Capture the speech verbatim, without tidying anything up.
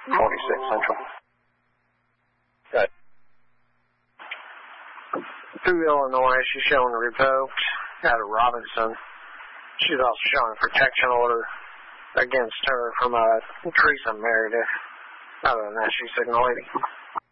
forty-six Central. Good. Through Illinois, she's showing revoked out of Robinson. She's also showing a protection order against her from uh, Teresa Meredith. Other than that, she's signal eighty.